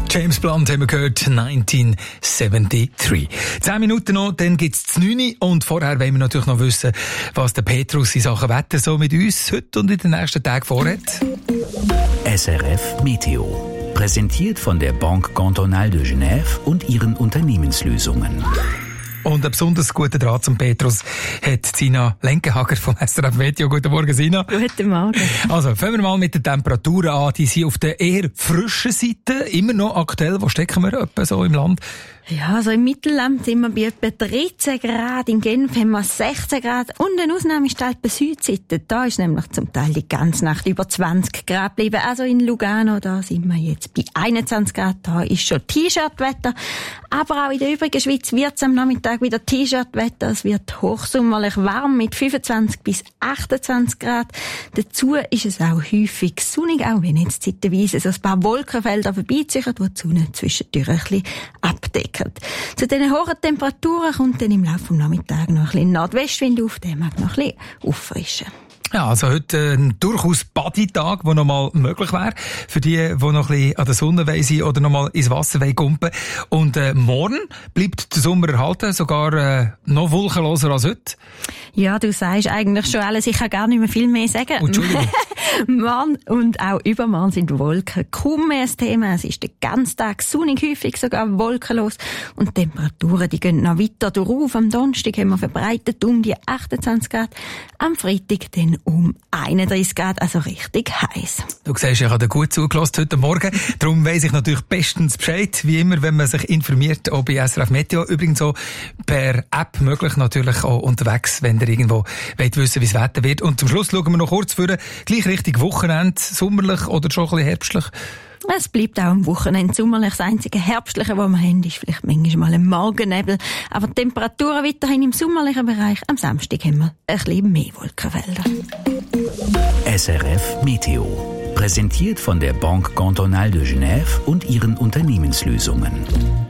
James Blunt haben wir gehört, 1973. 10 Minuten noch, dann gibt's das 9 und vorher wollen wir natürlich noch wissen, was der Petrus in Sachen Wetter so mit uns heute und in den nächsten Tagen vorhat. SRF Meteo. Präsentiert von der Banque Cantonale de Genève und ihren Unternehmenslösungen. Und einen besonders guten Draht zum Petrus hat Sina Lenkehager vom SRF Meteo. Guten Morgen, Sina. Guten Morgen. Also, fangen wir mal mit den Temperaturen an. Die sind auf der eher frischen Seite. Immer noch aktuell. Wo stecken wir etwa so im Land? Ja, also im Mittelland sind wir bei etwa 13 Grad, in Genf haben wir 16 Grad und eine Ausnahme ist halt bei Südseite. Da ist nämlich zum Teil die ganze Nacht über 20 Grad geblieben. Also in Lugano, da sind wir jetzt bei 21 Grad, da ist schon T-Shirt-Wetter. Aber auch in der übrigen Schweiz wird es am Nachmittag wieder T-Shirt-Wetter. Es wird hochsommerlich warm mit 25 bis 28 Grad. Dazu ist es auch häufig sonnig, auch wenn jetzt zeitweise so ein paar Wolkenfelder vorbeiziehen, wo die Sonne zwischendurch ein bisschen abdeckt. Zu diesen hohen Temperaturen kommt dann im Laufe des Nachmittags noch ein bisschen Nordwestwind auf, der mag noch ein bisschen auffrischen. Ja, also heute ein durchaus Baditag, der noch mal möglich wäre. Für die noch ein bisschen an der Sonne sein oder noch mal ins Wasser kumpen. Und morgen bleibt der Sommer erhalten, sogar noch wolkenloser als heute. Ja, du sagst eigentlich schon alles. Ich kann gar nicht mehr viel mehr sagen. Entschuldigung. Morgen und auch übermorgen sind Wolken kaum mehr das Thema. Es ist den ganzen Tag sonnig, häufig sogar wolkenlos. Und die Temperaturen, die gehen noch weiter drauf. Am Donnerstag haben wir verbreitet um die 28 Grad. Am Freitag dann um 31 Grad, also richtig heiß. Du siehst, ich habe dir gut zugelassen heute Morgen. Darum weiss ich natürlich bestens Bescheid, wie immer, wenn man sich informiert, auch bei SRF Meteo. Übrigens auch per App möglich, natürlich auch unterwegs, wenn ihr irgendwo wollt wissen, wie das Wetter wird. Und zum Schluss schauen wir noch kurz vor, gleich richtig Wochenende, sommerlich oder schon ein bisschen herbstlich. Es bleibt auch am Wochenende sommerlich. Das einzige Herbstliche, was wir haben, ist vielleicht manchmal ein Morgennebel. Aber die Temperaturen weiterhin im sommerlichen Bereich. Am Samstag haben wir ein bisschen mehr Wolkenfelder. SRF Meteo. Präsentiert von der Banque Cantonale de Genève und ihren Unternehmenslösungen.